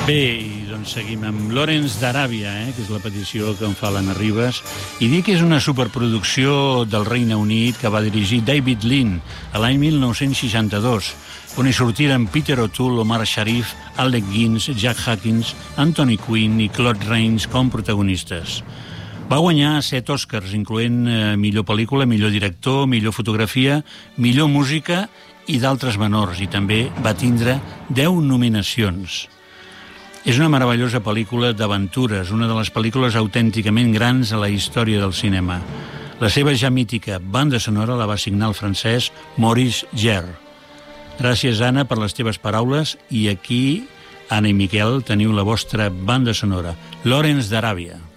Bé, doncs seguim amb Lawrence d'Aràbia, que és la petició que em fa l'Anna Ribas, i dir que és una superproducció del Regne Unit que va dirigir David Lean a l'any 1962, on hi sortiren Peter O'Toole, Omar Sharif, Alec Guinness, Jack Hawkins, Anthony Quinn i Claude Rains com protagonistes. Va guanyar 7 Oscars, incloent millor pel·lícula, millor director, millor fotografia, millor música i d'altres menors, i també va tindre 10 nominacions. És una meravellosa pel·lícula d'aventures, una de les pel·lícules autènticament grans a la història del cinema. La seva ja mítica banda sonora la va signar el francès Maurice Jarre. Gràcies, Anna, per les teves paraules, i aquí, Anna i Miquel, teniu la vostra banda sonora, Lawrence d'Aràbia.